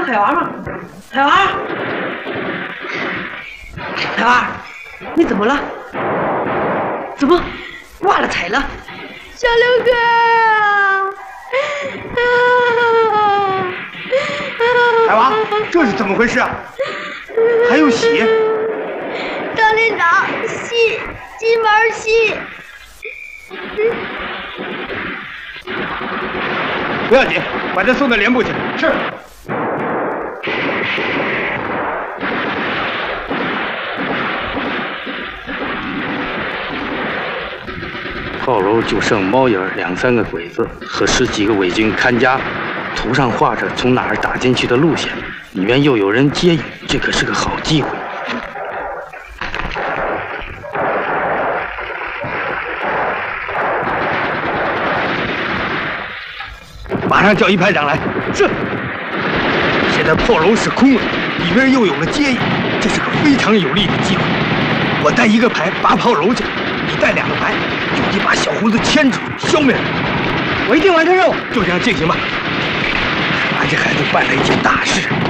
海娃吗？海娃，海娃，你怎么了？怎么挂了彩了？ 小刘哥海娃，这是怎么回事啊？还有血！ 张连长，金毛戏。 不要紧，把他送到连部去。是。 炮楼就剩猫眼2、3个鬼子和10几个伪军看家，图上画着从哪儿打进去的路线，里面又有人接应，这可是个好机会。 马上叫一排长来。是。现在炮楼是空了，里面又有了接应，这是个非常有利的机会。我带1个排拔炮楼去，你带2个排，用力把小胡子牵住，消灭他。我一定完成任务。就这样进行吧。俺这孩子办了一件大事。